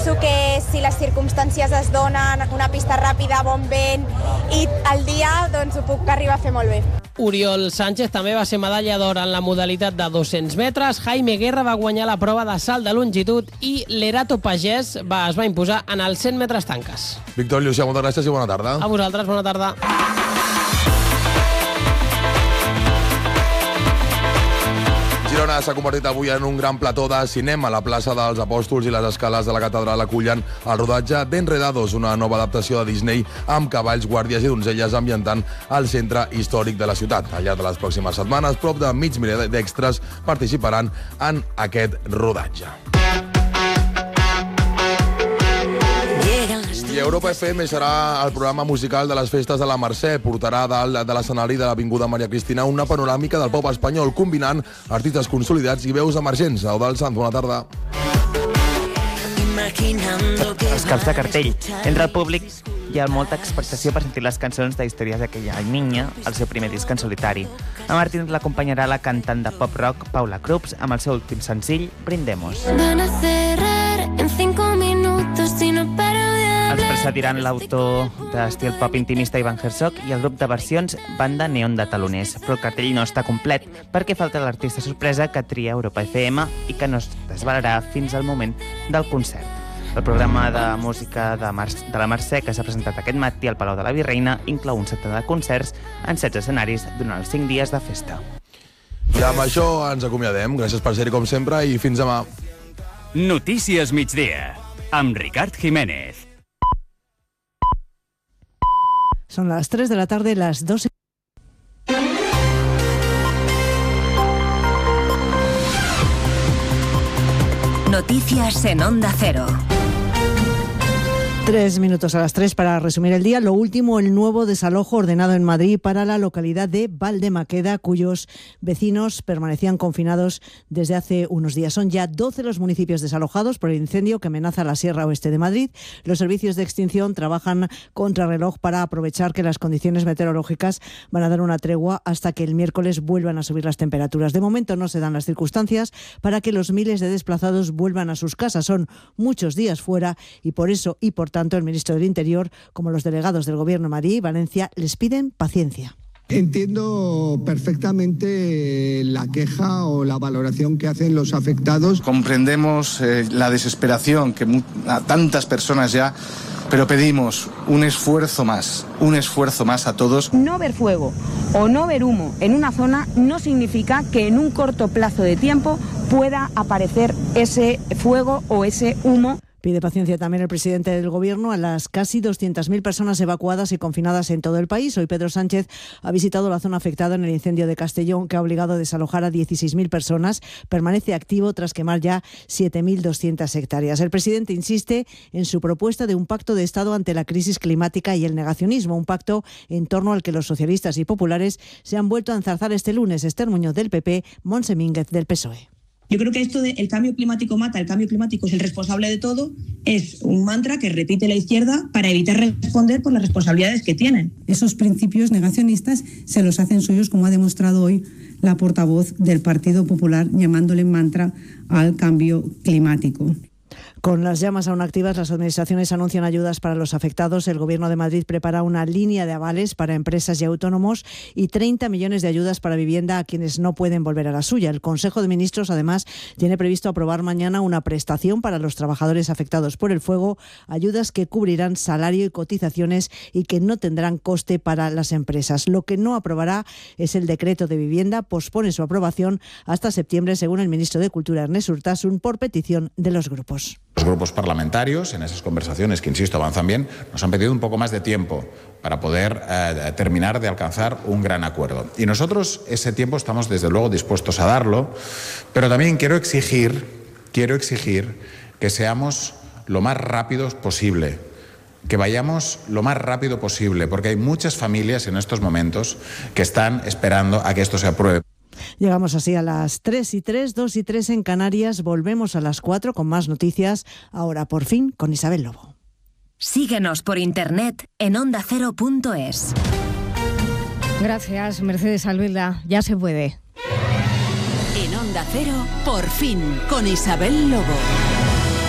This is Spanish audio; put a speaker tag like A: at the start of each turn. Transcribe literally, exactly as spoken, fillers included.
A: penso que si les circumstàncies es donen, una pista ràpida, bon vent i el dia, doncs ho puc arribar a fer molt bé.
B: Oriol Sánchez també va ser medalla d'or en la modalitat de dos-cents metres, Jaime Guerra va guanyar la prova de salt de longitud i l'Erato Pagès va, es va imposar en els cent metres tanques.
C: Víctor Llucià, moltes gràcies i bona tarda.
B: A vosaltres, bona tarda.
C: Girona s'ha convertit avui en un gran plató de cinema. La plaça dels Apòstols i les escales de la catedral acullen el rodatge d'Enredados, una nova adaptació de Disney amb cavalls, guàrdies i donzelles ambientant el centre històric de la ciutat. Al llarg de les pròximes setmanes, prop de mig miler d'extres participaran en aquest rodatge. I Europa F M serà el programa musical de les festes de la Mercè. Portarà dalt de l'escenari de l'Avinguda Maria Cristina una panoràmica del pop espanyol, combinant artistes consolidats i veus emergents. Eudald Sanz, bona tarda.
D: Escalf de cartell. Entre el públic hi ha molta expectació per sentir les cançons de Històries d'aquella niña, el seu primer disc en solitari. A Martín l'acompanyarà la cantant de pop-rock Paula Krups amb el seu últim senzill, Brindemos.
E: Van a cerrar en cinco minutos si no paro de hablar.
D: Els precediran l'autor d'estil pop intimista Ivan Herzog i el grup de versions Banda Neon de Taloners. Però el cartell no està complet perquè falta l'artista sorpresa que tria Europa F M i que no es desvelarà fins al moment del concert. El programa de música de, Mar de la Mercè que s'ha presentat aquest matí al Palau de la Virreina inclou un set de concerts en setze escenaris durant els cinc dies de festa.
C: I amb això ens acomiadem. Gràcies per ser-hi com sempre i fins demà.
F: Notícies migdia amb Ricard Jiménez.
G: Son las tres de la tarde, las dos.
H: Noticias en Onda Cero.
G: Tres minutos a las tres para resumir el día. Lo último, el nuevo desalojo ordenado en Madrid para la localidad de Valdemaqueda, cuyos vecinos permanecían confinados desde hace unos días. Son ya doce los municipios desalojados por el incendio que amenaza la Sierra Oeste de Madrid. Los servicios de extinción trabajan contrarreloj para aprovechar que las condiciones meteorológicas van a dar una tregua hasta que el miércoles vuelvan a subir las temperaturas. De momento no se dan las circunstancias para que los miles de desplazados vuelvan a sus casas. Son muchos días fuera y por eso y por tanto el ministro del Interior como los delegados del Gobierno de Madrid y Valencia les piden paciencia.
I: Entiendo perfectamente la queja o la valoración que hacen los afectados. Comprendemos eh, la desesperación que a tantas personas ya, pero pedimos un esfuerzo más, un esfuerzo más a todos.
J: No ver fuego o no ver humo en una zona no significa que en un corto plazo de tiempo pueda aparecer ese fuego o ese humo.
G: Pide paciencia también el presidente del Gobierno a las casi doscientas mil personas evacuadas y confinadas en todo el país. Hoy Pedro Sánchez ha visitado la zona afectada en el incendio de Castellón, que ha obligado a desalojar a dieciséis mil personas. Permanece activo tras quemar ya siete mil doscientas hectáreas. El presidente insiste en su propuesta de un pacto de Estado ante la crisis climática y el negacionismo, un pacto en torno al que los socialistas y populares se han vuelto a enzarzar este lunes. Esther Muñoz del P P, Montse Mínguez del P S O E.
K: Yo creo que esto de el cambio climático mata, el cambio climático es el responsable de todo, es un mantra que repite la izquierda para evitar responder por las responsabilidades que tienen.
L: Esos principios negacionistas se los hacen suyos, como ha demostrado hoy la portavoz del Partido Popular, llamándole mantra al cambio climático.
G: Con las llamas aún activas, las administraciones anuncian ayudas para los afectados. El Gobierno de Madrid prepara una línea de avales para empresas y autónomos y treinta millones de ayudas para vivienda a quienes no pueden volver a la suya. El Consejo de Ministros, además, tiene previsto aprobar mañana una prestación para los trabajadores afectados por el fuego, ayudas que cubrirán salario y cotizaciones y que no tendrán coste para las empresas. Lo que no aprobará es el decreto de vivienda. Pospone su aprobación hasta septiembre, según el ministro de Cultura, Ernest Urtasun, por petición de los grupos.
M: Los grupos parlamentarios, en esas conversaciones que, insisto, avanzan bien, nos han pedido un poco más de tiempo para poder eh, terminar de alcanzar un gran acuerdo. Y nosotros ese tiempo estamos, desde luego, dispuestos a darlo, pero también quiero exigir, quiero exigir que seamos lo más rápidos posible, que vayamos lo más rápido posible, porque hay muchas familias en estos momentos que están esperando a que esto se apruebe.
G: Llegamos así a las tres y tres, dos y tres en Canarias. Volvemos a las cuatro con más noticias. Ahora, por fin, con Isabel Lobo.
H: Síguenos por internet en onda cero punto es.
N: Gracias, Mercedes Albelda. Ya se puede.
H: En Onda Cero, por fin, con Isabel Lobo.